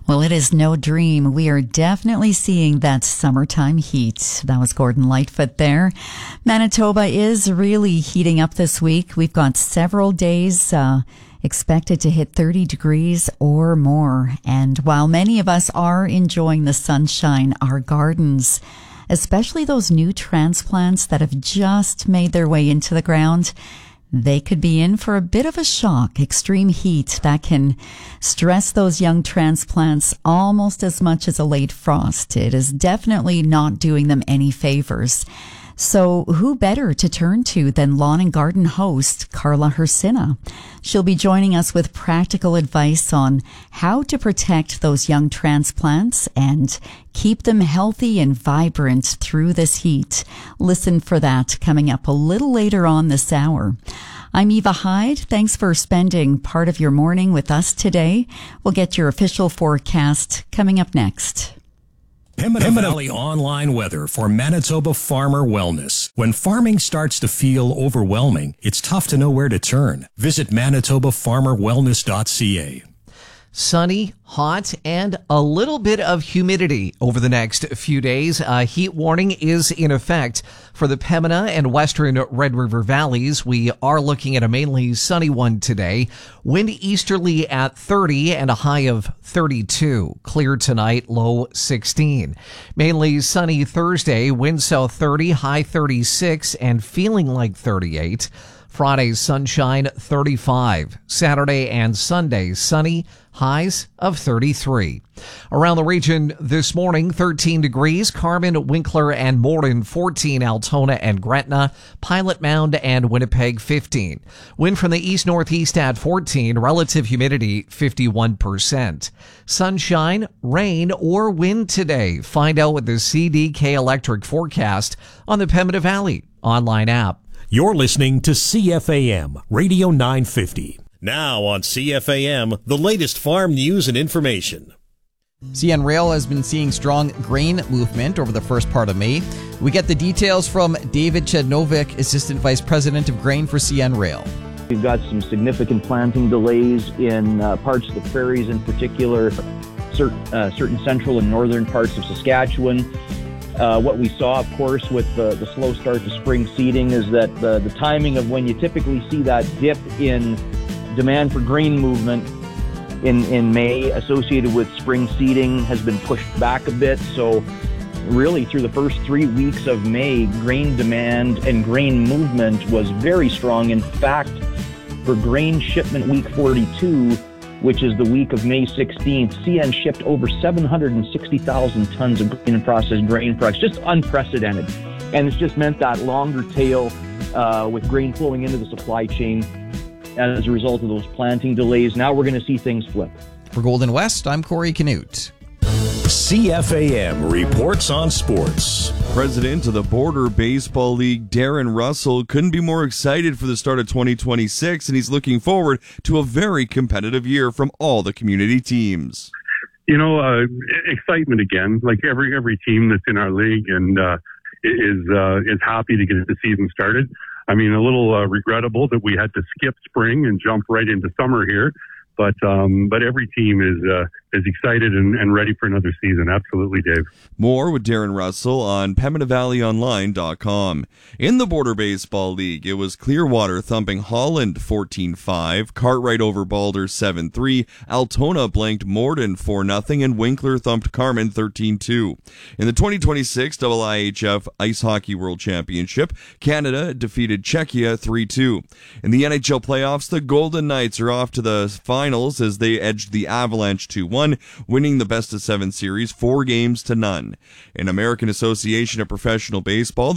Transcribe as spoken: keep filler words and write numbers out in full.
Well, it is no dream. We are definitely seeing that summertime heat. That was Gordon Lightfoot there. Manitoba is really heating up this week. We've got several days uh, expected to hit thirty degrees or more. And while many of us are enjoying the sunshine, our gardens, especially those new transplants that have just made their way into the ground, they could be in for a bit of a shock. Extreme heat that can stress those young transplants almost as much as a late frost. It is definitely not doing them any favors. So who better to turn to than lawn and garden host Carla Hersina? She'll be joining us with practical advice on how to protect those young transplants and keep them healthy and vibrant through this heat. Listen for that coming up a little later on this hour. I'm Eva Hyde. Thanks for spending part of your morning with us today. We'll get your official forecast coming up next. Pembina Valley online weather for Manitoba farmer wellness. When farming starts to feel overwhelming, it's tough to know where to turn. Visit manitoba farmer wellness dot c a. Sunny, hot, and a little bit of humidity over the next few days. A heat warning is in effect for the Pembina and western Red River valleys. We are looking at a mainly sunny one today. Wind easterly at thirty and a high of thirty-two. Clear tonight, low sixteen. Mainly sunny Thursday, wind south thirty, high thirty-six, and feeling like thirty-eight. Friday, sunshine, thirty-five. Saturday and Sunday, sunny, highs of thirty-three. Around the region this morning, thirteen degrees, Carman, Winkler, and Morden, fourteen, Altona and Gretna, Pilot Mound and Winnipeg, fifteen. Wind from the east-northeast at fourteen, relative humidity, fifty-one percent. Sunshine, rain, or wind today. Find out with the C D K Electric forecast on the Pembina Valley online app. You're listening to C F A M, Radio nine fifty. Now on C F A M, the latest farm news and information. C N Rail has been seeing strong grain movement over the first part of May. We get the details from David Chednovic, Assistant Vice President of Grain for C N Rail. We've got some significant planting delays in uh, parts of the prairies, in particular, certain, uh, certain central and northern parts of Saskatchewan. Uh, what we saw, of course, with the, the slow start to spring seeding is that the, the timing of when you typically see that dip in demand for grain movement in, in May associated with spring seeding has been pushed back a bit. So really through the first three weeks of May, grain demand and grain movement was very strong. In fact, for grain shipment week forty-two, which is the week of May sixteenth, C N shipped over seven hundred sixty thousand tons of grain and processed grain products, just unprecedented. And it's just meant that longer tail uh, with grain flowing into the supply chain as a result of those planting delays. Now we're going to see things flip. For Golden West, I'm Corey Canute. C F A M reports on sports. President of the Border Baseball League, Darren Russell, couldn't be more excited for the start of twenty twenty-six, and he's looking forward to a very competitive year from all the community teams. You know, uh, excitement again, like every every team that's in our league, and uh, is uh, is happy to get the season started. I mean, a little uh, regrettable that we had to skip spring and jump right into summer here. But um, but every team is uh, is excited and, and ready for another season. Absolutely, Dave. More with Darren Russell on Pembina Valley Online dot com. In the Border Baseball League, it was Clearwater thumping Holland fourteen five, Cartwright over Balder seven three, Altona blanked Morden four nothing, and Winkler thumped Carman thirteen two. In the twenty twenty-six I I H F Ice Hockey World Championship, Canada defeated Czechia three two. In the N H L playoffs, the Golden Knights are off to the finals as they edged the Avalanche two one, winning the best of seven series four games to none. In American Association of Professional Baseball,